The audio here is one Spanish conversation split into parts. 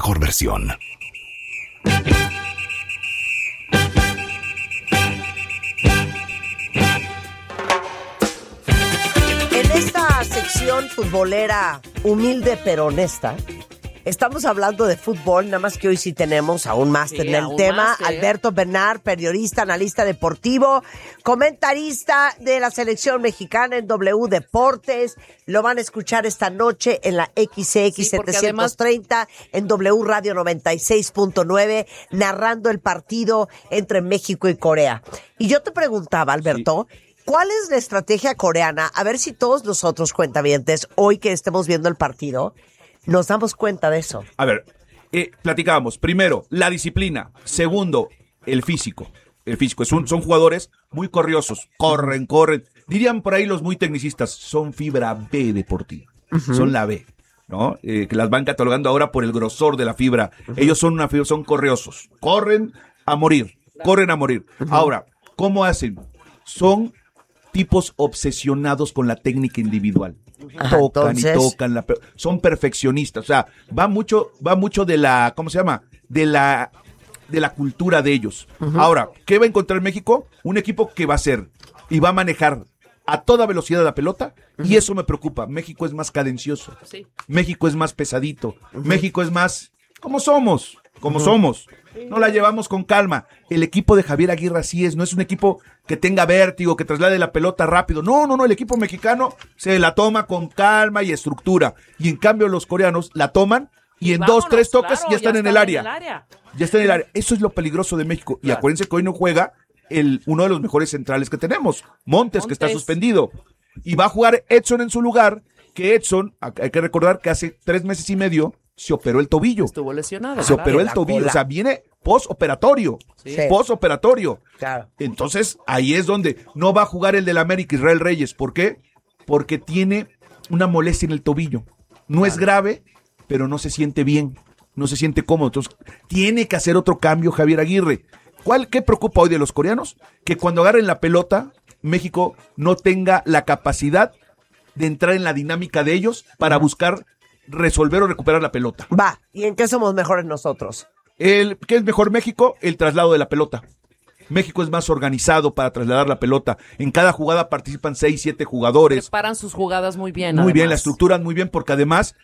mejor versión. En esta sección futbolera humilde pero honesta, estamos hablando de fútbol, nada más que hoy sí tenemos a un máster en el tema. Alberto Bernard, periodista, analista deportivo, comentarista de la selección mexicana en W Deportes. Lo van a escuchar esta noche en la XX 730, en W Radio 96.9, narrando el partido entre México y Corea. Y yo te preguntaba, Alberto, ¿cuál es la estrategia coreana? A ver si todos nosotros, cuentavientes, hoy que estemos viendo el partido, nos damos cuenta de eso. A ver, platicábamos. Primero, la disciplina. Segundo, el físico. El físico. Son jugadores muy corriosos. Corren. Dirían por ahí los muy tecnicistas, son fibra B deportiva. Son la B, ¿no? Que las van catalogando ahora por el grosor de la fibra. Ellos son una fibra, son corriosos. Corren a morir. Ahora, ¿cómo hacen? Son tipos obsesionados con la técnica individual. Tocan son perfeccionistas, o sea, va mucho de la, ¿cómo se llama? De la cultura de ellos. Ahora, ¿qué va a encontrar México? Un equipo que va a ser y va a manejar a toda velocidad la pelota, y eso me preocupa. México es más cadencioso. Sí. México es más pesadito. México es más como somos. No la llevamos con calma. El equipo de Javier Aguirre así es, no es un equipo que tenga vértigo, que traslade la pelota rápido. No, el equipo mexicano se la toma con calma y estructura. Y en cambio los coreanos la toman y en vámonos, 2-3 toques ya están en el área. Ya están en el área. Eso es lo peligroso de México. Claro. Y acuérdense que hoy no juega uno de los mejores centrales que tenemos, Montes, que está suspendido. Y va a jugar Edson en su lugar, que Edson, hay que recordar que hace 3 meses y medio se operó el tobillo. Estuvo lesionado. Se operó el tobillo, cola. O sea, viene postoperatorio. Sí. Postoperatorio. Claro. Entonces, ahí es donde no va a jugar el del América, Israel Reyes. ¿Por qué? Porque tiene una molestia en el tobillo. No es grave, pero no se siente bien. No se siente cómodo. Entonces, tiene que hacer otro cambio Javier Aguirre. ¿Qué preocupa hoy de los coreanos? Que cuando agarren la pelota, México no tenga la capacidad de entrar en la dinámica de ellos para buscar resolver o recuperar la pelota. Va, ¿y en qué somos mejores nosotros? ¿Qué es mejor México? El traslado de la pelota. México es más organizado para trasladar la pelota. En cada jugada participan 6-7 jugadores. Preparan sus jugadas muy bien. Muy bien, la estructuran muy bien, porque además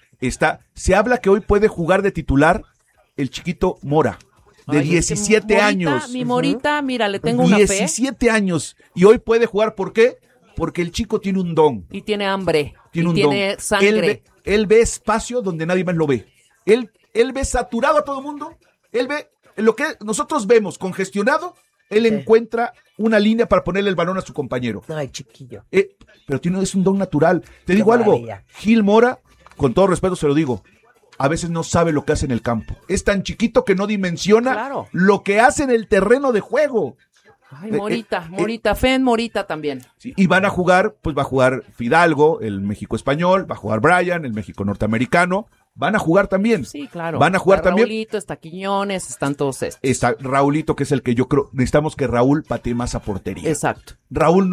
se habla que hoy puede jugar de titular el chiquito Mora, de 17 años. Mi Morita, mira, le tengo una fe. 17 años. Y hoy puede jugar, ¿por qué? Porque el chico tiene un don. Y tiene hambre. Tiene tiene sangre. Él ve espacio donde nadie más lo ve. Él ve saturado a todo mundo. Él ve lo que nosotros vemos congestionado. Él encuentra una línea para ponerle el balón a su compañero. Ay, chiquillo. Pero es un don natural. Te digo maravilla. Algo. Gil Mora, con todo respeto se lo digo, a veces no sabe lo que hace en el campo. Es tan chiquito que no dimensiona lo que hace en el terreno de juego. Ay, Morita, fe en Morita también. Sí, y van a jugar, pues va a jugar Fidalgo, el México español, va a jugar Brian, el México norteamericano, van a jugar también. Sí, claro. Van a jugar está también. Raulito, está Quiñones, están todos estos. Está Raulito, que es el que yo creo, necesitamos que Raúl patee más a portería. Exacto. Raúl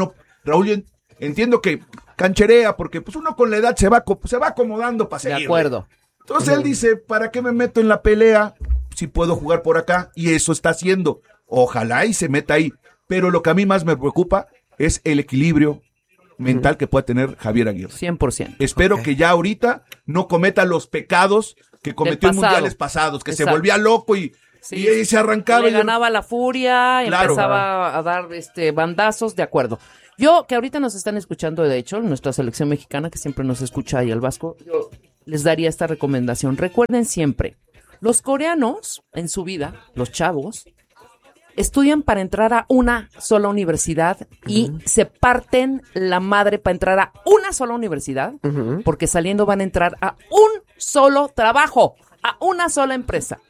entiendo que cancherea, porque pues uno con la edad se va acomodando para seguir. De acuerdo. Entonces él dice, ¿para qué me meto en la pelea si puedo jugar por acá? Y eso está haciendo. Ojalá y se meta ahí. Pero lo que a mí más me preocupa es el equilibrio mental que pueda tener Javier Aguirre. 100%. Espero que ya ahorita no cometa los pecados que cometió en mundiales pasados, que se volvía loco y se arrancaba. Le ganaba la furia, empezaba a dar bandazos, de acuerdo. Yo, que ahorita nos están escuchando, de hecho, nuestra selección mexicana, que siempre nos escucha ahí el Vasco, yo les daría esta recomendación. Recuerden siempre, los coreanos en su vida, los chavos, estudian para entrar a una sola universidad y se parten la madre para entrar a una sola universidad, porque saliendo van a entrar a un solo trabajo, a una sola empresa.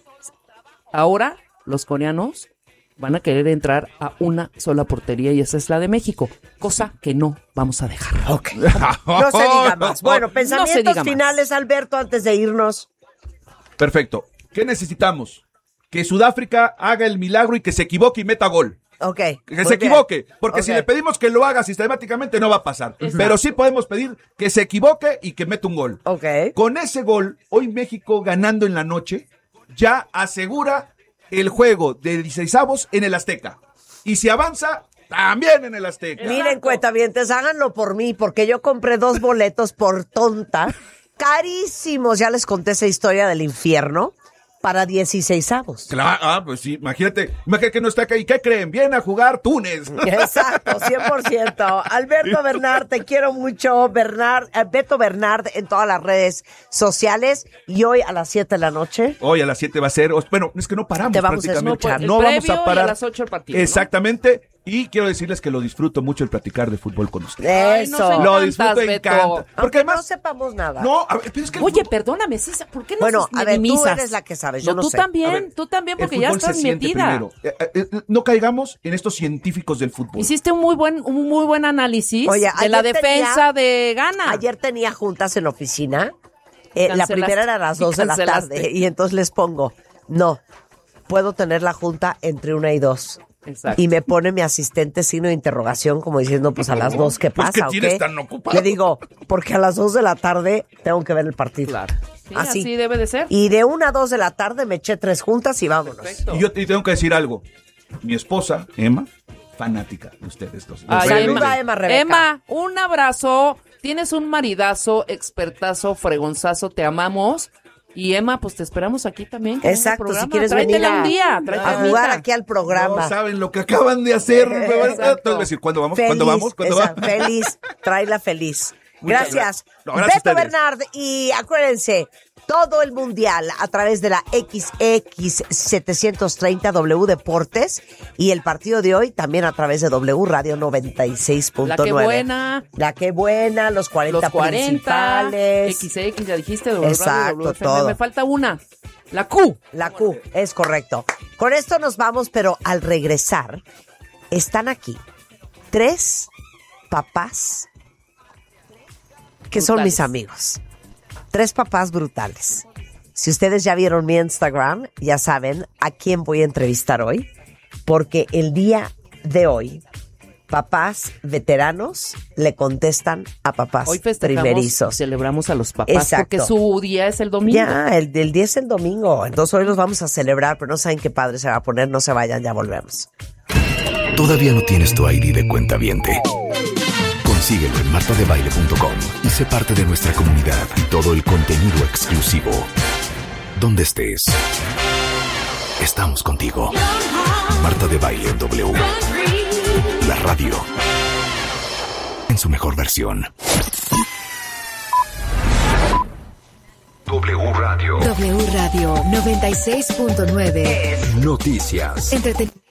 Ahora los coreanos van a querer entrar a una sola portería y esa es la de México, cosa que no vamos a dejar. Okay. No se diga más. Bueno, pensamientos finales, Alberto, antes de irnos. Perfecto. ¿Qué necesitamos? Que Sudáfrica haga el milagro y que se equivoque y meta gol. Ok. Que se equivoque, porque si le pedimos que lo haga sistemáticamente no va a pasar. Pero sí podemos pedir que se equivoque y que meta un gol. Ok. Con ese gol, hoy México ganando en la noche, ya asegura el juego de 16avos en el Azteca. Y si avanza, también en el Azteca. Miren, cuentavientes, háganlo por mí, porque yo compré 2 boletos por tonta, carísimos, ya les conté esa historia del infierno, para 16avos. Claro, pues sí, imagínate que no está acá. ¿Y qué creen? Viene a jugar Túnez. Exacto, 100%. Alberto Bernard, te quiero mucho. Beto Bernard en todas las redes sociales. Y hoy a las 7 de la noche. Hoy a las 7 va a ser. Bueno, es que no paramos. Te vamos a prácticamente. escuchar. No vamos a parar. Y a las 8 el partido. Exactamente. ¿No? Y quiero decirles que lo disfruto mucho el platicar de fútbol con ustedes. Eso. Ay, no lo disfruto, Beto. encanta. Porque además no sepamos nada. No, a ver, pero es que Oye, perdóname, César, ¿por qué no bueno, a ver, tú minimizas? eres la que sabes, yo no tú sé. También, tú también, porque ya estás metida. No caigamos en estos científicos del fútbol. Hiciste un muy buen análisis. Oye, de la defensa de Ghana. Ayer tenía juntas en la oficina. La primera era a las 2 de la tarde. Y entonces les pongo, no, puedo tener la junta entre 1 y 2. Exacto. Y me pone mi asistente signo de interrogación como diciendo, pues a las 2, ¿qué pasa? Pues, ¿qué tienes tan ocupado? Le digo, porque a las 2 de la tarde tengo que ver el partido. Claro. Sí, así debe de ser. Y de 1 a 2 de la tarde me eché 3 juntas y vámonos. Perfecto. Y yo te tengo que decir algo. Mi esposa, Emma, fanática de ustedes dos. Saluda a Emma, Rebeca. Emma, un abrazo. Tienes un maridazo, expertazo, fregonzazo, te amamos. Y Emma, pues te esperamos aquí también. Exacto, si quieres venir un día, a jugar aquí al programa. No saben lo que acaban de hacer. Entonces decir, ¿cuándo vamos? Feliz, ¿Cuándo vamos? ¿Cuándo vamos? Feliz, tráela feliz. Gracias. No, gracias Beto Bernard, y acuérdense, todo el mundial a través de la XX730 W Deportes y el partido de hoy también a través de W Radio 96.9. La que buena. La que buena, los 40 principales. XX, ya dijiste, W Exacto, Radio, todo. Me falta una. La Q. La Q, es correcto. Con esto nos vamos, pero al regresar, están aquí 3 papás que brutales. Son mis amigos. 3 papás brutales. Si ustedes ya vieron mi Instagram, ya saben a quién voy a entrevistar hoy, porque el día de hoy, papás veteranos le contestan a papás hoy festejamos primerizos. Y celebramos a los papás. Exacto. Porque su día es el domingo. Ya, el día es el domingo. Entonces hoy los vamos a celebrar, pero no saben qué padre se va a poner. No se vayan, ya volvemos. ¿Todavía no tienes tu ID de cuentaviente? Consíguelo en martadebaile.com y sé parte de nuestra comunidad y todo el contenido exclusivo. Donde estés, estamos contigo. Marta de Baile en W. La radio en su mejor versión. W Radio. W Radio 96.9. Noticias. Entretenimiento.